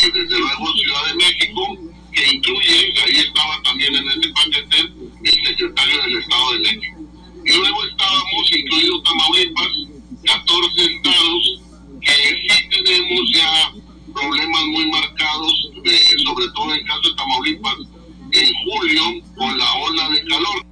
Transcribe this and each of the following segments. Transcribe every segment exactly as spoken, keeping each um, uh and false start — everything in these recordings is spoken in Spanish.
desde luego Ciudad de México, que incluye, ahí estaba también en ese paquete el secretario del Estado de México. Y luego estábamos, incluido Tamaulipas, catorce estados que sí tenemos ya problemas muy marcados, de, sobre todo en el caso de Tamaulipas, en julio, con la ola de calor.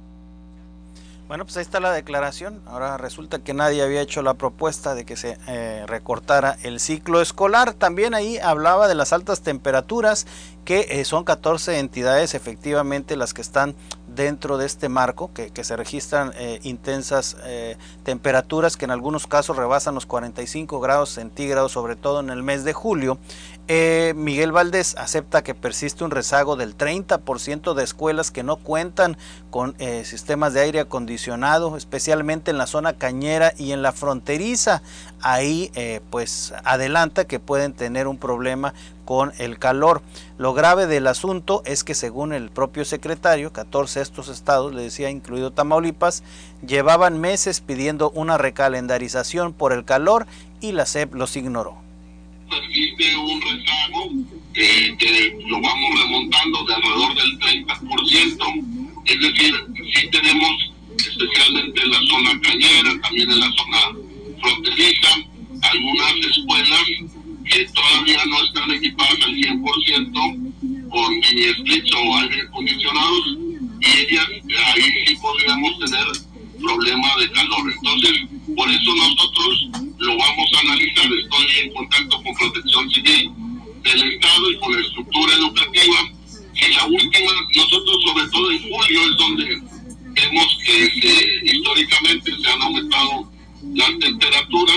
Bueno, pues ahí está la declaración. Ahora resulta que nadie había hecho la propuesta de que se eh, recortara el ciclo escolar. También ahí hablaba de las altas temperaturas, que eh, son catorce entidades efectivamente las que están dentro de este marco, que, que se registran eh, intensas eh, temperaturas que en algunos casos rebasan los cuarenta y cinco grados centígrados, sobre todo en el mes de julio. Eh, Miguel Valdés acepta que persiste un rezago del treinta por ciento de escuelas que no cuentan con eh, sistemas de aire acondicionado, especialmente en la zona cañera y en la fronteriza. Ahí eh, pues adelanta que pueden tener un problema con el calor. Lo grave del asunto es que, según el propio secretario, catorce de estos estados, le decía, incluido Tamaulipas, llevaban meses pidiendo una recalendarización por el calor y la S E P los ignoró. Persiste un rezago eh, que lo vamos remontando de alrededor del treinta por ciento, es decir, sí tenemos, especialmente en la zona cañera, también en la zona fronteriza, algunas escuelas que todavía no están equipadas al cien por ciento con mini splits o aire acondicionados, y ellas ahí sí podríamos tener problema de calor. Entonces, por eso nosotros lo vamos a analizar. Estoy en contacto con Protección Civil del Estado y con la estructura educativa. Y la última, nosotros sobre todo en julio es donde vemos que se, históricamente se han aumentado las temperaturas.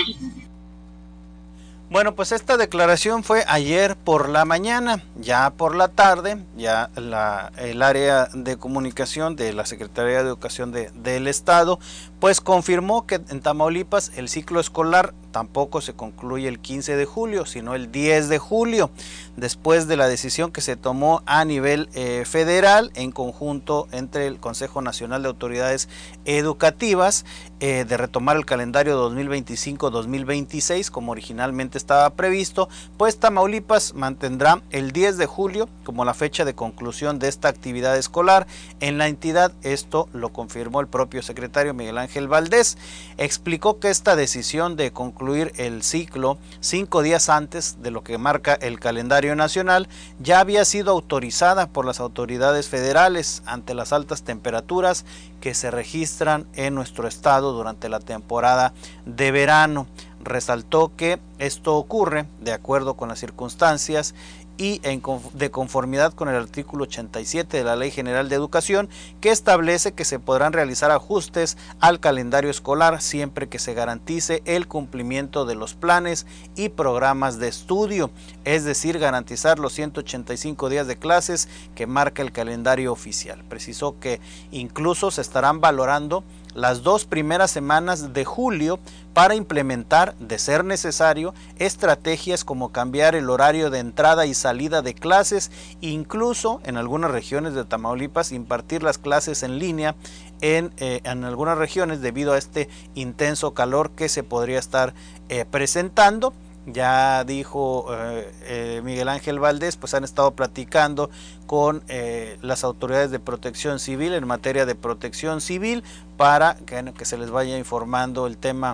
Bueno, pues esta declaración fue ayer por la mañana. Ya por la tarde, ya la, el área de comunicación de la Secretaría de Educación de, del Estado, pues confirmó que en Tamaulipas el ciclo escolar tampoco se concluye el quince de julio, sino el diez de julio, después de la decisión que se tomó a nivel eh, federal en conjunto entre el Consejo Nacional de Autoridades Educativas eh, de retomar el calendario dos mil veinticinco dos mil veintiséis como originalmente estaba previsto. Pues Tamaulipas mantendrá el diez de julio como la fecha de conclusión de esta actividad escolar en la entidad. Esto lo confirmó el propio secretario Miguel Ángel Valdés. Explicó que esta decisión de concluir el ciclo cinco días antes de lo que marca el calendario nacional ya había sido autorizada por las autoridades federales ante las altas temperaturas que se registran en nuestro estado durante la temporada de verano. Resaltó que esto ocurre de acuerdo con las circunstancias y en, de conformidad con el artículo ochenta y siete de la Ley General de Educación, que establece que se podrán realizar ajustes al calendario escolar siempre que se garantice el cumplimiento de los planes y programas de estudio, es decir, garantizar los ciento ochenta y cinco días de clases que marca el calendario oficial. Precisó que incluso se estarán valorando las dos primeras semanas de julio para implementar, de ser necesario, estrategias como cambiar el horario de entrada y salida de clases, incluso en algunas regiones de Tamaulipas impartir las clases en línea en, eh, en algunas regiones debido a este intenso calor que se podría estar eh, presentando. Ya dijo eh, eh, Miguel Ángel Valdés, pues han estado platicando con eh, las autoridades de protección civil en materia de protección civil para que, que se les vaya informando el tema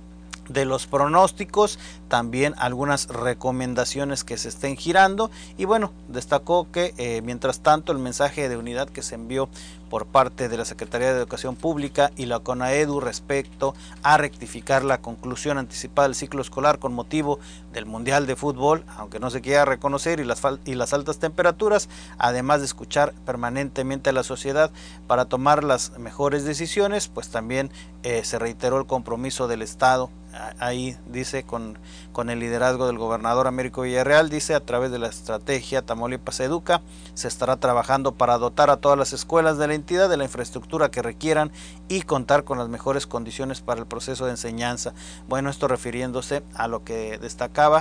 de los pronósticos, también algunas recomendaciones que se estén girando. Y bueno, destacó que eh, mientras tanto el mensaje de unidad que se envió por parte de la Secretaría de Educación Pública y la CONAEDU respecto a rectificar la conclusión anticipada del ciclo escolar con motivo del Mundial de Fútbol, aunque no se quiera reconocer, y las, y las altas temperaturas, además de escuchar permanentemente a la sociedad para tomar las mejores decisiones, pues también eh, se reiteró el compromiso del Estado. Ahí dice con, con el liderazgo del gobernador Américo Villarreal, dice a través de la estrategia Tamaulipas Educa se estará trabajando para dotar a todas las escuelas de la entidad de la infraestructura que requieran y contar con las mejores condiciones para el proceso de enseñanza. Bueno, esto refiriéndose a lo que destacaba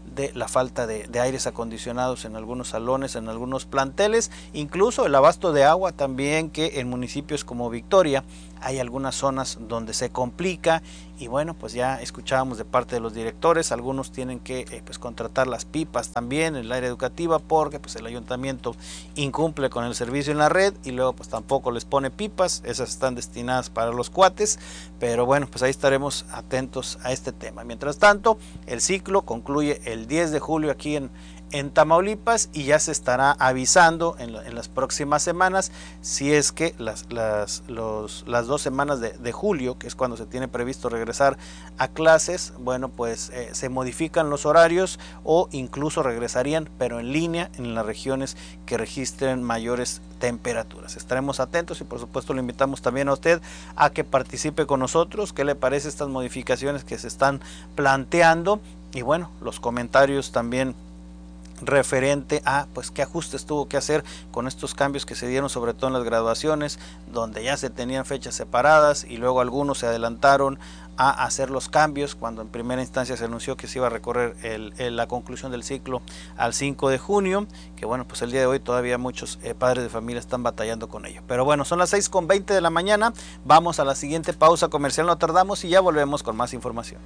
de la falta de, de aires acondicionados en algunos salones, en algunos planteles, incluso el abasto de agua también, que en municipios como Victoria hay algunas zonas donde se complica. Y bueno, pues ya escuchábamos de parte de los directores, algunos tienen que eh, pues contratar las pipas también en el área educativa, porque pues el ayuntamiento incumple con el servicio en la red y luego pues tampoco les pone pipas, esas están destinadas para los cuates, pero bueno, pues ahí estaremos atentos a este tema. Mientras tanto, el ciclo concluye el diez de julio aquí en en Tamaulipas, y ya se estará avisando en, la, en las próximas semanas si es que las, las, los, las dos semanas de, de julio, que es cuando se tiene previsto regresar a clases, bueno, pues eh, se modifican los horarios o incluso regresarían, pero en línea en las regiones que registren mayores temperaturas. Estaremos atentos y por supuesto le invitamos también a usted a que participe con nosotros, qué le parece estas modificaciones que se están planteando, y bueno, los comentarios también referente a pues qué ajustes tuvo que hacer con estos cambios que se dieron, sobre todo en las graduaciones, donde ya se tenían fechas separadas y luego algunos se adelantaron a hacer los cambios cuando en primera instancia se anunció que se iba a recorrer el, el, la conclusión del ciclo al cinco de junio, que bueno, pues el día de hoy todavía muchos eh, padres de familia están batallando con ello. Pero bueno, son las seis con veinte de la mañana, vamos a la siguiente pausa comercial, no tardamos y ya volvemos con más información.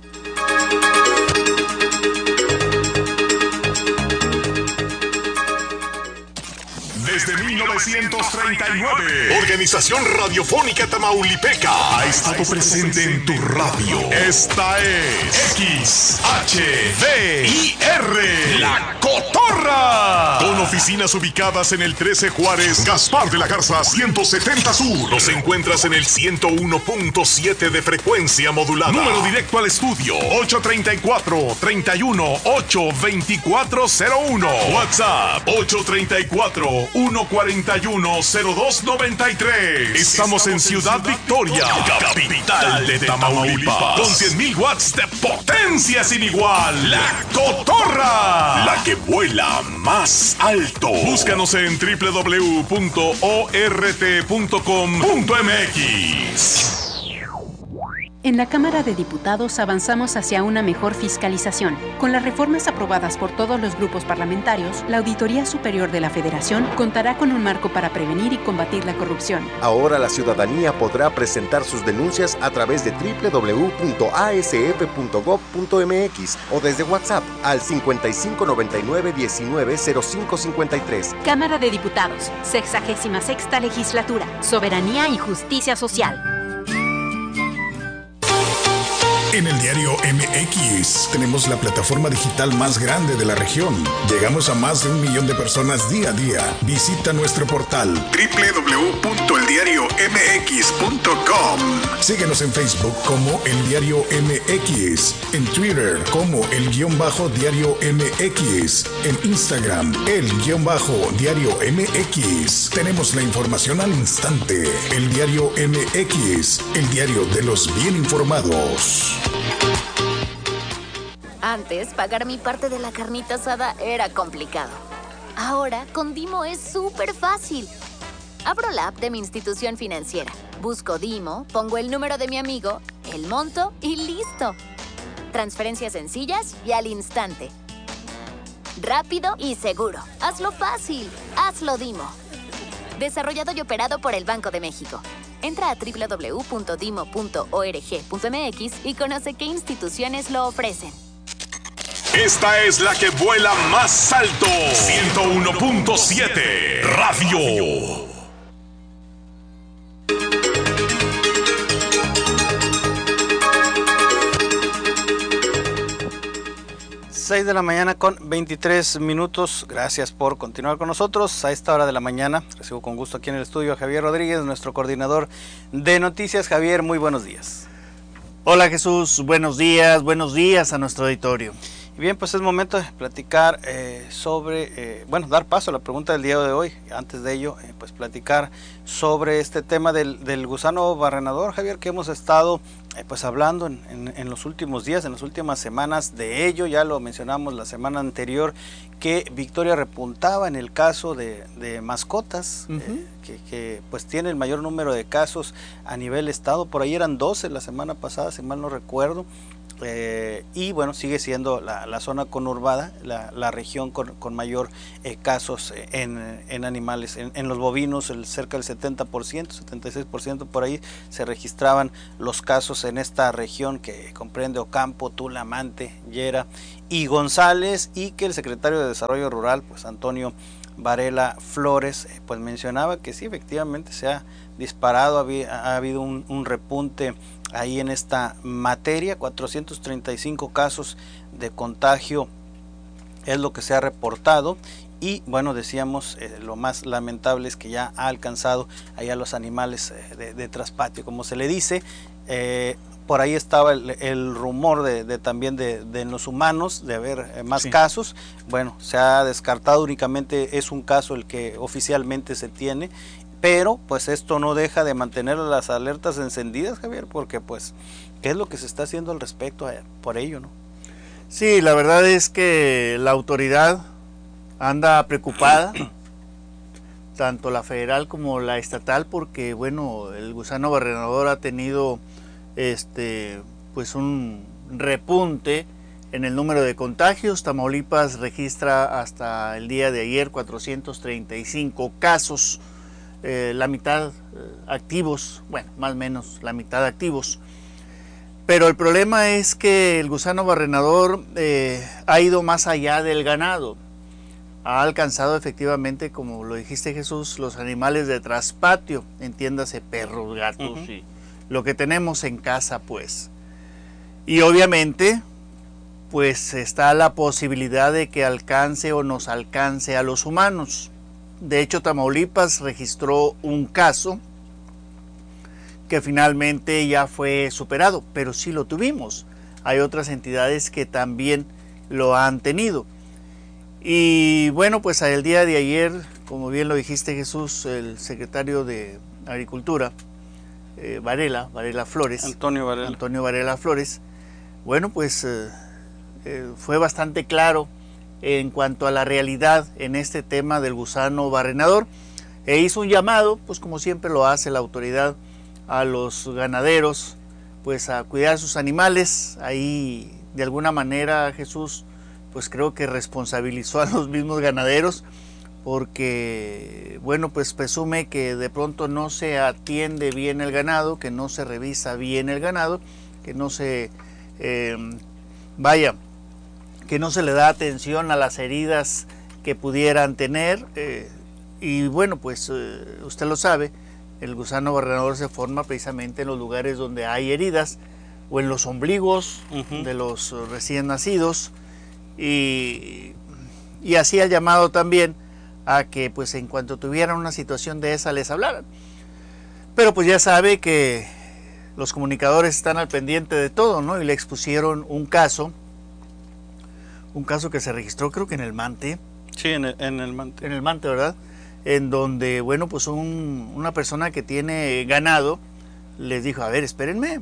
Desde mil novecientos treinta y nueve, Organización Radiofónica Tamaulipeca ha estado presente en tu radio. Esta es X H V I R, La Cotorra. Con oficinas ubicadas en el trece Juárez, Gaspar de la Garza ciento setenta Sur. Nos encuentras en el ciento uno punto siete de frecuencia modulada. Número directo al estudio ocho treinta y cuatro, treinta y uno, ocho veinticuatro cero uno. WhatsApp ocho treinta y cuatro, uno cuarenta y uno, cero dos noventa y tres. Estamos en Ciudad Victoria, capital de Tamaulipas, con cien mil watts de potencia sin igual. La Cotorra, la que vuela más alto. Búscanos en doble u doble u doble u punto o r t punto com punto m x. En la Cámara de Diputados avanzamos hacia una mejor fiscalización. Con las reformas aprobadas por todos los grupos parlamentarios, la Auditoría Superior de la Federación contará con un marco para prevenir y combatir la corrupción. Ahora la ciudadanía podrá presentar sus denuncias a través de doble u doble u doble u punto a s f punto gob punto m x o desde WhatsApp al cincuenta y cinco noventa y nueve diecinueve cero cinco cincuenta y tres. Cámara de Diputados, sexagésima sexta Legislatura, Soberanía y Justicia Social. En el diario M X tenemos la plataforma digital más grande de la región. Llegamos a más de un millón de personas día a día. Visita nuestro portal doble u doble u doble u punto el diario m x punto com. Síguenos en Facebook como El Diario M X, en Twitter como El Guión Bajo Diario M X, en Instagram El Guión Bajo Diario M X. Tenemos la información al instante. El Diario M X, el diario de los bien informados. Antes, pagar mi parte de la carnita asada era complicado. Ahora, con Dimo es súper fácil. Abro la app de mi institución financiera, busco Dimo, pongo el número de mi amigo, el monto y listo. Transferencias sencillas y al instante. Rápido y seguro. Hazlo fácil. Hazlo Dimo. Desarrollado y operado por el Banco de México. Entra a doble u doble u doble u punto dimo punto org punto m x y conoce qué instituciones lo ofrecen. Esta es la que vuela más alto. ciento uno punto siete Radio. seis de la mañana con veintitrés minutos. Gracias por continuar con nosotros a esta hora de la mañana. Recibo con gusto aquí en el estudio a Javier Rodríguez, nuestro coordinador de noticias. Javier, muy buenos días. Hola Jesús, buenos días, buenos días a nuestro auditorio. Y bien, pues es momento de platicar eh, sobre, eh, bueno, dar paso a la pregunta del día de hoy. Antes de ello, eh, pues platicar sobre este tema del, del gusano barrenador, Javier, que hemos estado eh, pues hablando en, en, en los últimos días, en las últimas semanas de ello. Ya lo mencionamos la semana anterior, que Victoria repuntaba en el caso de, de mascotas, uh-huh. eh, que, que pues tiene el mayor número de casos a nivel estado. Por ahí eran doce la semana pasada, si mal no recuerdo. Eh, y bueno, sigue siendo la, la zona conurbada, la, la región con, con mayor eh, casos en, en animales. En, en los bovinos, el, cerca del setenta por ciento, setenta y seis por ciento por ahí se registraban los casos en esta región que comprende Ocampo, Tula, Mante, Llera y González, y que el secretario de Desarrollo Rural, pues Antonio Varela Flores, eh, pues mencionaba que sí, efectivamente se ha disparado, ha, ha habido un, un repunte ahí en esta materia. Cuatrocientos treinta y cinco casos de contagio es lo que se ha reportado, y bueno, decíamos, eh, lo más lamentable es que ya ha alcanzado allá los animales eh, de, de traspatio, como se le dice. Eh, por ahí estaba el, el rumor de, de también de, de los humanos, de haber eh, más sí. casos. Bueno, se ha descartado, únicamente es un caso el que oficialmente se tiene, pero pues esto no deja de mantener las alertas encendidas, Javier, porque pues, ¿qué es lo que se está haciendo al respecto a, por ello, no? Sí, la verdad es que la autoridad anda preocupada, tanto la federal como la estatal, porque bueno, el gusano barrenador ha tenido este pues un repunte en el número de contagios. Tamaulipas registra hasta el día de ayer cuatrocientos treinta y cinco casos, eh, la mitad eh, activos, bueno, más o menos la mitad activos. Pero el problema es que el gusano barrenador eh, ha ido más allá del ganado. Ha alcanzado efectivamente, como lo dijiste, Jesús, los animales de traspatio, entiéndase perros, gatos uh-huh. y lo que tenemos en casa, pues. Y obviamente, pues está la posibilidad de que alcance o nos alcance a los humanos. De hecho, Tamaulipas registró un caso que finalmente ya fue superado, pero sí lo tuvimos. Hay otras entidades que también lo han tenido. Y bueno, pues el día de ayer, como bien lo dijiste, Jesús, el secretario de Agricultura, eh, Varela, Varela Flores, Antonio Varela, Antonio Varela Flores, bueno, pues eh, eh, fue bastante claro en cuanto a la realidad en este tema del gusano barrenador, e hizo un llamado, pues como siempre lo hace la autoridad, a los ganaderos, pues a cuidar sus animales. Ahí de alguna manera Jesús, pues creo que responsabilizó a los mismos ganaderos, porque bueno, pues presume que de pronto no se atiende bien el ganado, que no se revisa bien el ganado, que no se eh, vaya, que no se le da atención a las heridas que pudieran tener, eh, y bueno, pues eh, usted lo sabe, el gusano barrenador se forma precisamente en los lugares donde hay heridas, o en los ombligos uh-huh. de los recién nacidos, y, y así ha llamado también a que pues en cuanto tuvieran una situación de esa les hablaran. Pero pues ya sabe que los comunicadores están al pendiente de todo, ¿no? Y le expusieron un caso, un caso que se registró creo que en el Mante. Sí, en el, en el Mante. En el Mante, ¿verdad? En donde, bueno, pues un, una persona que tiene ganado les dijo, a ver, espérenme.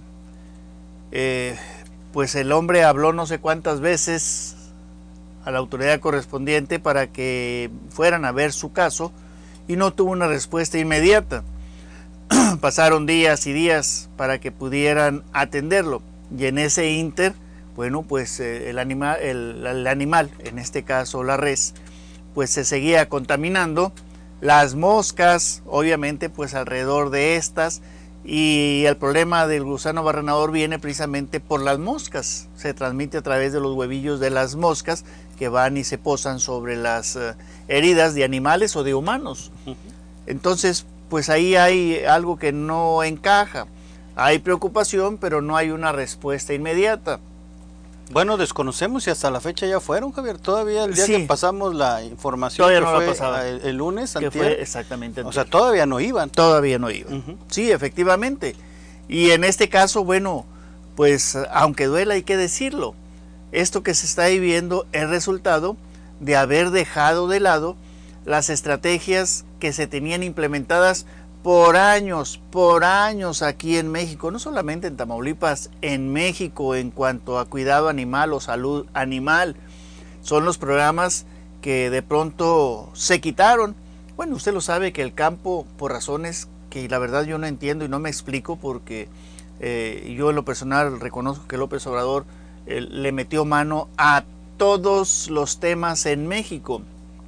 Eh, pues el hombre habló no sé cuántas veces a la autoridad correspondiente para que fueran a ver su caso y no tuvo una respuesta inmediata. Pasaron días y días para que pudieran atenderlo, y en ese inter, bueno, pues eh, el, anima, el, el animal, en este caso la res, pues se seguía contaminando. Las moscas, obviamente, pues alrededor de estas, y el problema del gusano barrenador viene precisamente por las moscas. Se transmite a través de los huevillos de las moscas que van y se posan sobre las uh, heridas de animales o de humanos. Entonces, pues ahí hay algo que no encaja. Hay preocupación, pero no hay una respuesta inmediata. Bueno, desconocemos si hasta la fecha ya fueron, Javier. Todavía el día sí. que pasamos la información todavía que no fue la pasaba. El, el lunes, que antier. fue exactamente. O sea, todavía no iban. Todavía no iban. Uh-huh. Sí, efectivamente. Y en este caso, bueno, pues aunque duela hay que decirlo. Esto que se está viviendo es resultado de haber dejado de lado las estrategias que se tenían implementadas por años, por años aquí en México, no solamente en Tamaulipas, en México, en cuanto a cuidado animal o salud animal. Son los programas que de pronto se quitaron. Bueno, usted lo sabe que el campo, por razones que la verdad yo no entiendo y no me explico, porque eh, yo en lo personal reconozco que López Obrador eh, le metió mano a todos los temas en México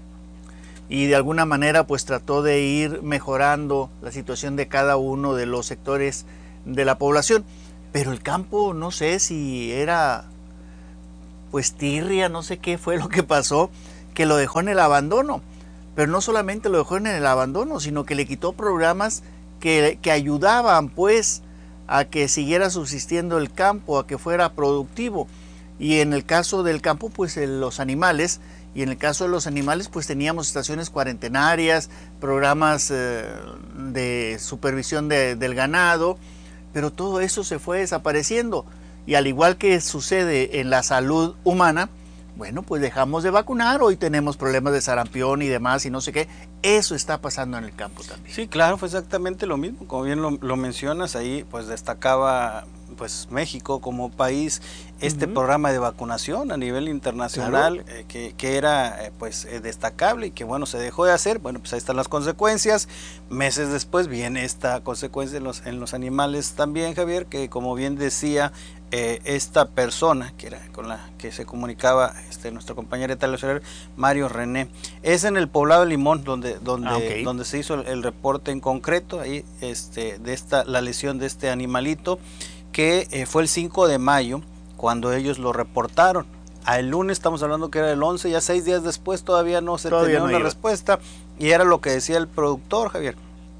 y de alguna manera pues trató de ir mejorando la situación de cada uno de los sectores de la población. Pero el campo, no sé si era pues tirria, no sé qué fue lo que pasó, que lo dejó en el abandono. Pero no solamente lo dejó en el abandono, sino que le quitó programas que, que ayudaban pues a que siguiera subsistiendo el campo, a que fuera productivo. Y en el caso del campo, pues los animales, y en el caso de los animales, pues teníamos estaciones cuarentenarias, programas eh, de supervisión de, del ganado, pero todo eso se fue desapareciendo. Y al igual que sucede en la salud humana, bueno, pues dejamos de vacunar, hoy tenemos problemas de sarampión y demás y no sé qué. Eso está pasando en el campo también. Sí, claro, fue exactamente lo mismo. Como bien lo, lo mencionas, ahí pues destacaba pues México como país este uh-huh. programa de vacunación a nivel internacional, claro. eh, que, que era eh, pues eh, destacable y que bueno, se dejó de hacer. Bueno, pues ahí están las consecuencias. Meses después viene esta consecuencia en los, en los animales también, Javier, que como bien decía eh, esta persona que era con la que se comunicaba este nuestro compañero de Telesoler, Mario René, es en el poblado de Limón donde donde ah, okay. donde se hizo el, el reporte en concreto ahí este de esta la lesión de este animalito, que eh, fue el cinco de mayo cuando ellos lo reportaron. El lunes estamos hablando que era el once, ya seis días después todavía no se todavía tenía no una iba. respuesta, y era lo que decía el productor, Javier.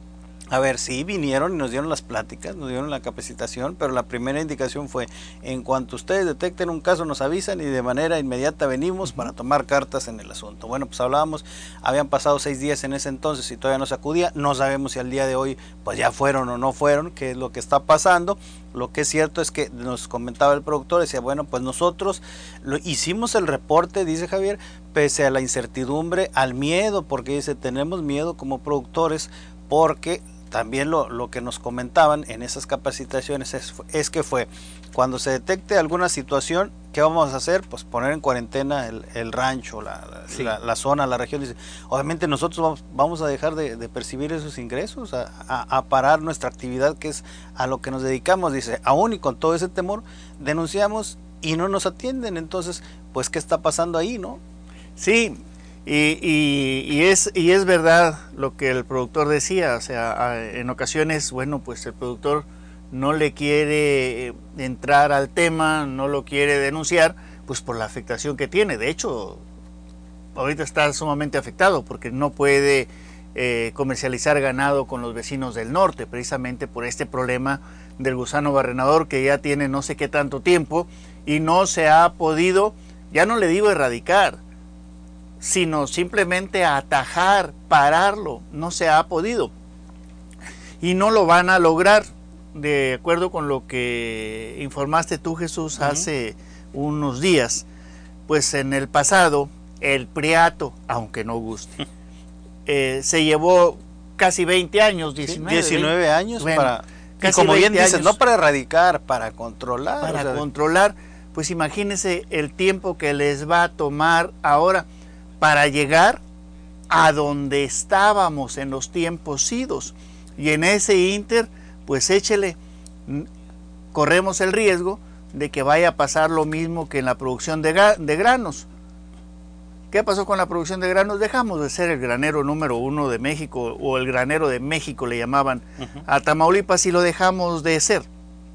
A ver, sí vinieron y nos dieron las pláticas, nos dieron la capacitación, pero la primera indicación fue, en cuanto ustedes detecten un caso nos avisan y de manera inmediata venimos uh-huh. para tomar cartas en el asunto. Bueno, pues hablábamos, habían pasado seis días en ese entonces y todavía no se acudía, no sabemos si al día de hoy pues ya fueron o no fueron, qué es lo que está pasando. Lo que es cierto es que nos comentaba el productor, decía, bueno, pues nosotros lo, hicimos el reporte, dice Javier, pese a la incertidumbre, al miedo, porque dice, tenemos miedo como productores, porque también lo, lo que nos comentaban en esas capacitaciones es, es que fue, cuando se detecte alguna situación, ¿qué vamos a hacer? Pues poner en cuarentena el, el rancho, la, la, sí. la, la zona, la región. Dice, obviamente nosotros vamos, vamos a dejar de, de percibir esos ingresos, a, a, a parar nuestra actividad, que es a lo que nos dedicamos. Dice, aún y con todo ese temor, denunciamos y no nos atienden. Entonces, pues, ¿qué está pasando ahí, no? Sí, y, y, y, es, y es verdad lo que el productor decía, o sea, en ocasiones, bueno, pues el productor no le quiere entrar al tema, no lo quiere denunciar, pues por la afectación que tiene. De hecho, ahorita está sumamente afectado porque no puede eh, comercializar ganado con los vecinos del norte, precisamente por este problema del gusano barrenador que ya tiene no sé qué tanto tiempo y no se ha podido, ya no le digo erradicar, sino simplemente atajar, pararlo, no se ha podido. Y no lo van a lograr, de acuerdo con lo que informaste tú, Jesús, uh-huh. hace unos días. Pues en el pasado, el Priato, aunque no guste, eh, se llevó casi veinte años, diecinueve, diecinueve años, bueno, para, y como bien dices, no para erradicar, para controlar. Para o sea, controlar, pues imagínense el tiempo que les va a tomar ahora para llegar a donde estábamos en los tiempos idos. Y en ese inter, pues échele, corremos el riesgo de que vaya a pasar lo mismo que en la producción de, de granos. ¿Qué pasó con la producción de granos? Dejamos de ser el granero número uno de México, o el granero de México le llamaban uh-huh. a Tamaulipas, y lo dejamos de ser.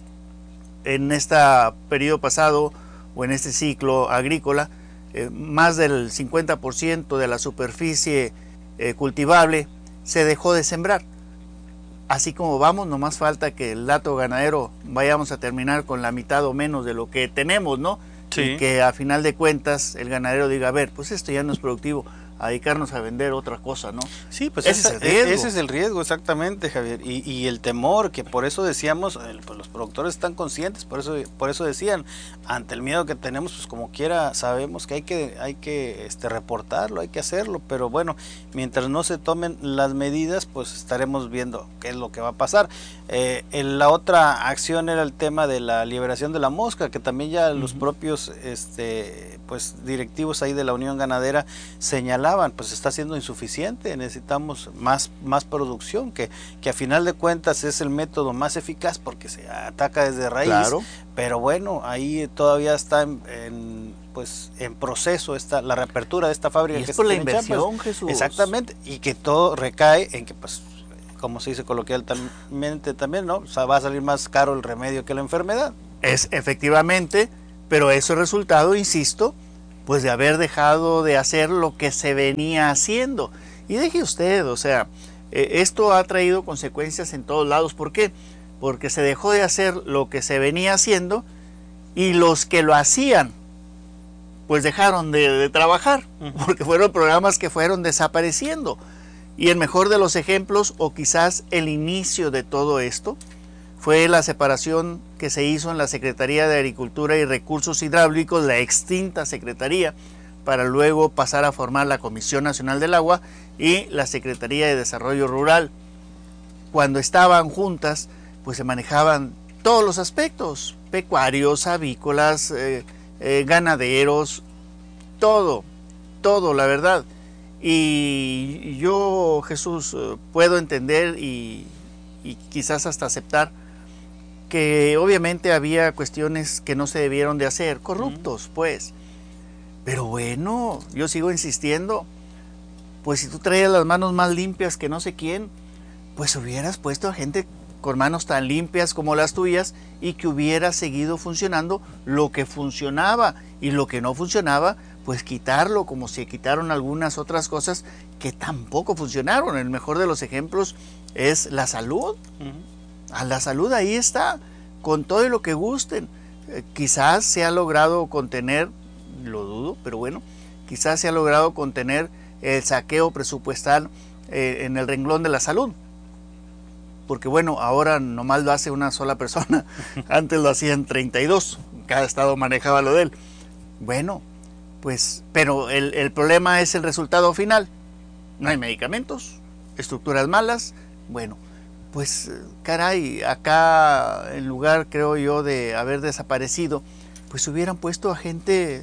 En este periodo pasado, o en este ciclo agrícola, eh, más del cincuenta por ciento de la superficie eh, cultivable se dejó de sembrar. Así como vamos, no más falta que el dato ganadero vayamos a terminar con la mitad o menos de lo que tenemos, ¿no? Sí. Y que a final de cuentas el ganadero diga, a ver, pues esto ya no es productivo, a dedicarnos a vender otra cosa, ¿no? Sí, pues ese, ese, es, el riesgo. ese es el riesgo, exactamente, Javier, y, y el temor, que por eso decíamos, el, pues los productores están conscientes, por eso por eso decían, ante el miedo que tenemos, pues como quiera sabemos que hay que hay que este reportarlo, hay que hacerlo, pero bueno, mientras no se tomen las medidas, pues estaremos viendo qué es lo que va a pasar. Eh, en la otra acción era el tema de la liberación de la mosca, que también ya uh-huh. los propios este pues directivos ahí de la Unión Ganadera señalaban, pues está siendo insuficiente, necesitamos más, más producción, que, que a final de cuentas es el método más eficaz porque se ataca desde raíz, claro. Pero bueno, ahí todavía está en, en pues en proceso esta, la reapertura de esta fábrica. Y es que por se la tiene en inversión, Chiapas. Jesús. Exactamente, y que todo recae en que, pues, como se dice coloquialmente también, ¿no? O sea, va a salir más caro el remedio que la enfermedad. Es efectivamente, pero eso es resultado, insisto, pues de haber dejado de hacer lo que se venía haciendo. Y deje usted, o sea, eh, esto ha traído consecuencias en todos lados. ¿Por qué? Porque se dejó de hacer lo que se venía haciendo y los que lo hacían, pues dejaron de, de trabajar, porque fueron programas que fueron desapareciendo. Y el mejor de los ejemplos, o quizás el inicio de todo esto, fue la separación que se hizo en la Secretaría de Agricultura y Recursos Hidráulicos, la extinta Secretaría, para luego pasar a formar la Comisión Nacional del Agua y la Secretaría de Desarrollo Rural. Cuando estaban juntas, pues se manejaban todos los aspectos, pecuarios, avícolas, eh, eh, ganaderos, todo, todo, la verdad. Y yo, Jesús, puedo entender y, y quizás hasta aceptar que obviamente había cuestiones que no se debieron de hacer, corruptos, pues. Pero bueno, yo sigo insistiendo, pues si tú traías las manos más limpias que no sé quién, pues hubieras puesto a gente con manos tan limpias como las tuyas y que hubiera seguido funcionando lo que funcionaba, y lo que no funcionaba, pues quitarlo, como se quitaron algunas otras cosas que tampoco funcionaron. El mejor de los ejemplos es la salud. Uh-huh. A la salud ahí está, con todo y lo que gusten. Eh, quizás se ha logrado contener, lo dudo, pero bueno, quizás se ha logrado contener el saqueo presupuestal eh, en el renglón de la salud. Porque bueno, ahora nomás lo hace una sola persona, antes lo hacían treinta y dos, cada estado manejaba lo de él. Bueno, pues, pero el, el problema es el resultado final. No hay medicamentos, estructuras malas. Bueno, pues caray, acá en lugar, creo yo, de haber desaparecido, pues hubieran puesto a gente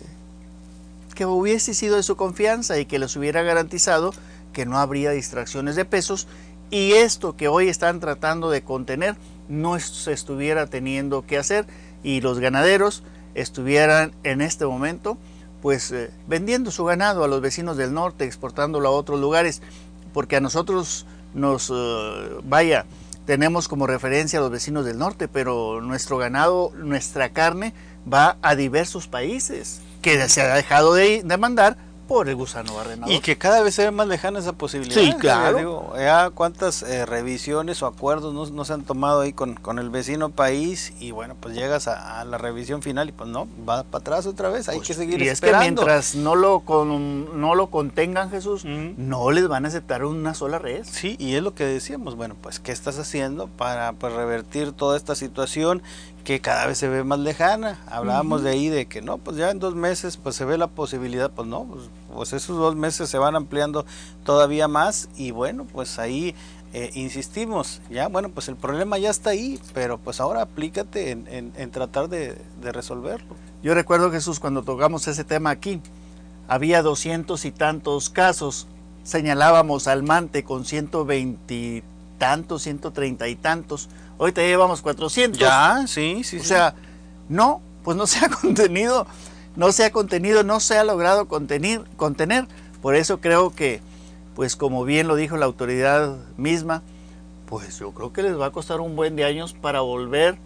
que hubiese sido de su confianza y que les hubiera garantizado que no habría distracciones de pesos, y esto que hoy están tratando de contener no se estuviera teniendo que hacer, y los ganaderos estuvieran en este momento pues eh, vendiendo su ganado a los vecinos del norte, exportándolo a otros lugares, porque a nosotros nos, eh, vaya, tenemos como referencia a los vecinos del norte, pero nuestro ganado, nuestra carne va a diversos países, que se ha dejado de, de mandar por el gusano barrenador. Y que cada vez se ve más lejana esa posibilidad. Sí, claro. Digo, ya cuántas eh, revisiones o acuerdos no, no se han tomado ahí con, con el vecino país, y bueno, pues llegas a, a la revisión final y pues no, va para atrás otra vez, hay pues, que seguir y esperando. Y es que mientras no lo, con, no lo contengan, Jesús, uh-huh, no les van a aceptar una sola res. Sí, y es lo que decíamos, bueno, pues ¿qué estás haciendo para pues, revertir toda esta situación que cada vez se ve más lejana? Hablábamos uh-huh de ahí de que no, pues ya en dos meses pues se ve la posibilidad, pues no, pues, pues esos dos meses se van ampliando todavía más, y bueno, pues ahí eh, insistimos, ya bueno, pues el problema ya está ahí, pero pues ahora aplícate en, en, en tratar de, de resolverlo. Yo recuerdo, Jesús, cuando tocamos ese tema aquí, había doscientos y tantos casos, señalábamos al Mante con ciento veinte tantos, ciento treinta y tantos, ahorita ya llevamos cuatrocientos. Ya, sí, sí. O sí. sea, no, pues no se ha contenido, no se ha contenido, no se ha logrado contener, contener. Por eso creo que, pues como bien lo dijo la autoridad misma, pues yo creo que les va a costar un buen de años para volver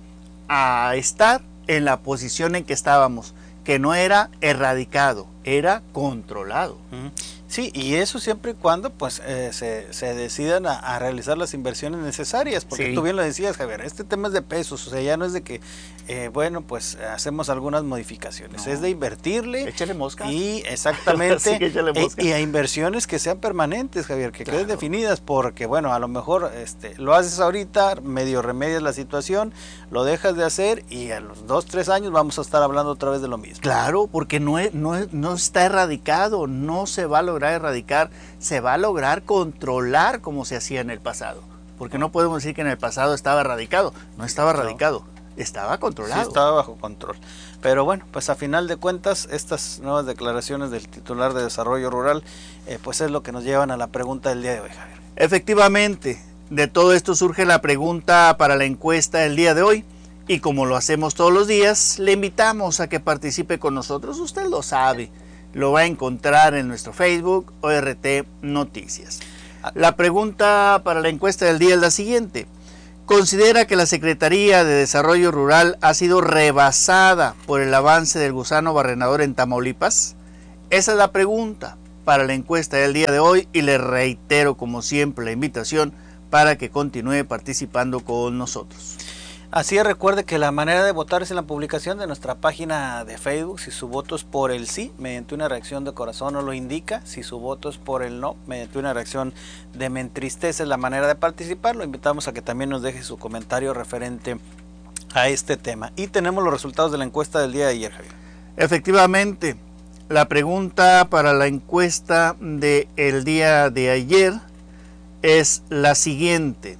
a estar en la posición en que estábamos, que no era erradicado, era controlado. Uh-huh. Sí, y eso siempre y cuando pues eh, se, se decidan a, a realizar las inversiones necesarias, porque sí, tú bien lo decías, Javier, este tema es de pesos, o sea, ya no es de que, eh, bueno, pues hacemos algunas modificaciones, no, es de invertirle. Échale mosca. Y exactamente, sí, échale mosca. E, y a inversiones que sean permanentes, Javier, que claro, queden definidas, porque bueno, a lo mejor este, lo haces ahorita, medio remedias la situación, lo dejas de hacer y a los dos, tres años vamos a estar hablando otra vez de lo mismo. Claro, porque no, es, no, es, no está erradicado, no se va a lograr erradicar, se va a lograr controlar como se hacía en el pasado, porque no podemos decir que en el pasado estaba erradicado, no estaba erradicado, estaba controlado. Sí, estaba bajo control. Pero bueno, pues a final de cuentas, estas nuevas declaraciones del titular de Desarrollo Rural, eh, pues es lo que nos llevan a la pregunta del día de hoy, Javier. Efectivamente, de todo esto surge la pregunta para la encuesta del día de hoy. Y como lo hacemos todos los días, le invitamos a que participe con nosotros. Usted lo sabe, lo va a encontrar en nuestro Facebook, O R T Noticias. La pregunta para la encuesta del día es la siguiente. ¿Considera que la Secretaría de Desarrollo Rural ha sido rebasada por el avance del gusano barrenador en Tamaulipas? Esa es la pregunta para la encuesta del día de hoy y le reitero como siempre la invitación para que continúe participando con nosotros. Así es, recuerde que la manera de votar es en la publicación de nuestra página de Facebook. Si su voto es por el sí, mediante una reacción de corazón nos lo indica. Si su voto es por el no, mediante una reacción de me entristece, es la manera de participar. Lo invitamos a que también nos deje su comentario referente a este tema. Y tenemos los resultados de la encuesta del día de ayer, Javier. Efectivamente, la pregunta para la encuesta del día de ayer es la siguiente.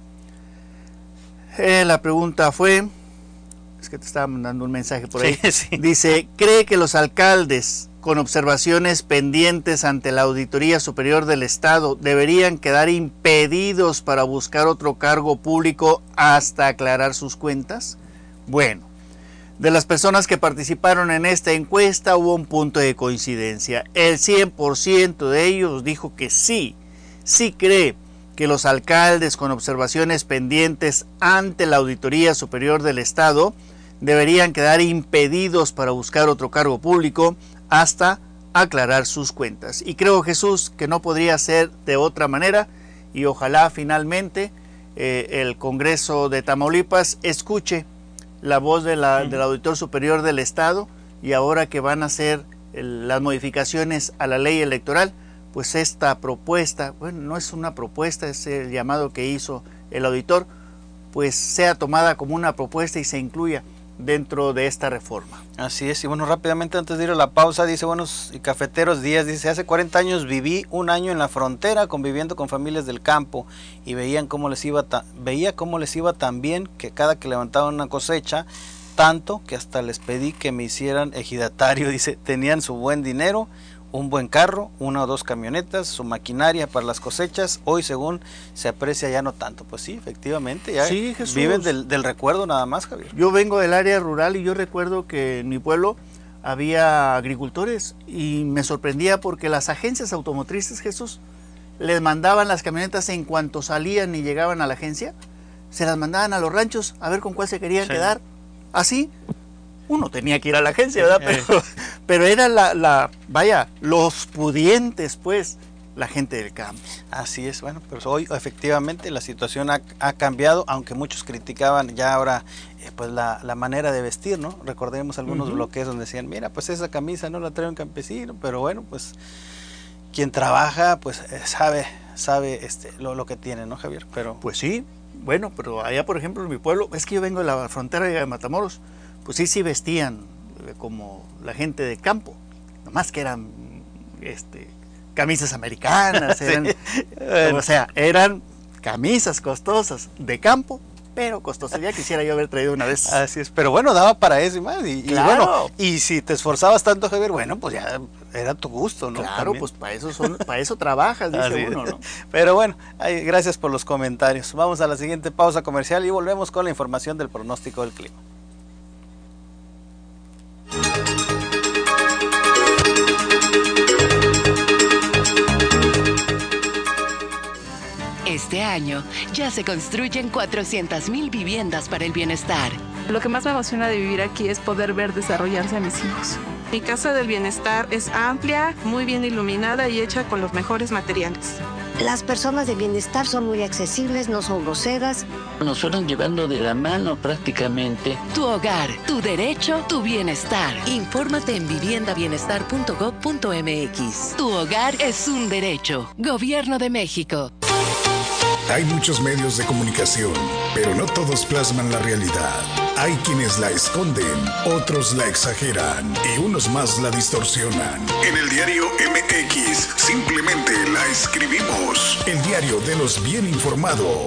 Eh, la pregunta fue, es que te estaba mandando un mensaje por ahí, sí, sí. Dice, ¿cree que los alcaldes con observaciones pendientes ante la Auditoría Superior del Estado deberían quedar impedidos para buscar otro cargo público hasta aclarar sus cuentas? Bueno, de las personas que participaron en esta encuesta hubo un punto de coincidencia. El cien por ciento de ellos dijo que sí, sí cree que los alcaldes con observaciones pendientes ante la Auditoría Superior del Estado deberían quedar impedidos para buscar otro cargo público hasta aclarar sus cuentas. Y creo, Jesús, que no podría ser de otra manera y ojalá finalmente eh, el Congreso de Tamaulipas escuche la voz de la, del Auditor Superior del Estado y ahora que van a hacer el, las modificaciones a la ley electoral, pues esta propuesta, bueno, no es una propuesta, es el llamado que hizo el auditor, pues sea tomada como una propuesta y se incluya dentro de esta reforma. Así es, y bueno, rápidamente antes de ir a la pausa, dice, buenos y cafeteros días, dice, hace cuarenta años viví un año en la frontera conviviendo con familias del campo y veían cómo les iba ta veía cómo les iba tan bien que cada que levantaban una cosecha, tanto que hasta les pedí que me hicieran ejidatario, dice, tenían su buen dinero, un buen carro, una o dos camionetas, su maquinaria para las cosechas, hoy según se aprecia ya no tanto. Pues sí, efectivamente, ya sí, Jesús. Viven del, del recuerdo nada más, Javier. Yo vengo del área rural y yo recuerdo que en mi pueblo había agricultores y me sorprendía porque las agencias automotrices, Jesús, les mandaban las camionetas en cuanto salían y llegaban a la agencia, se las mandaban a los ranchos a ver con cuál se querían sí. quedar, así. Uno tenía que ir a la agencia, ¿verdad? Pero, pero era la, la, vaya, los pudientes, pues, la gente del campo. Así es, bueno, pero hoy efectivamente la situación ha, ha cambiado, aunque muchos criticaban ya ahora, eh, pues, la, la manera de vestir, ¿no? Recordemos algunos uh-huh. bloqueos donde decían, mira, pues esa camisa no la trae un campesino, pero bueno, pues, quien trabaja, pues, eh, sabe, sabe este, lo, lo que tiene, ¿no, Javier? Pero pues sí, bueno, pero allá, por ejemplo, en mi pueblo, es que yo vengo de la frontera de Matamoros, pues sí, sí vestían como la gente de campo, nomás que eran este, camisas americanas, eran, sí. o sea, eran camisas costosas de campo, pero costosas. Ya quisiera yo haber traído una vez. Así es, pero bueno, daba para eso y más. Y, claro. y bueno, y si te esforzabas tanto, Javier, bueno, pues ya era tu gusto, ¿no? Claro, también. Pues para eso son, para eso trabajas, dice Así uno, ¿no? Pero bueno, ay, gracias por los comentarios. Vamos a la siguiente pausa comercial y volvemos con la información del pronóstico del clima. Este año ya se construyen cuatrocientas mil viviendas para el bienestar. Lo que más me emociona de vivir aquí es poder ver desarrollarse a mis hijos. Mi casa del bienestar es amplia, muy bien iluminada y hecha con los mejores materiales. Las personas de bienestar son muy accesibles, no son groseras. Nos fueron llevando de la mano prácticamente. Tu hogar, tu derecho, tu bienestar. Infórmate en vivienda bienestar punto gob punto mx. Tu hogar es un derecho. Gobierno de México. Hay muchos medios de comunicación, pero no todos plasman la realidad. Hay quienes la esconden, otros la exageran y unos más la distorsionan. En el diario M X simplemente la escribimos. El diario de los bien informados.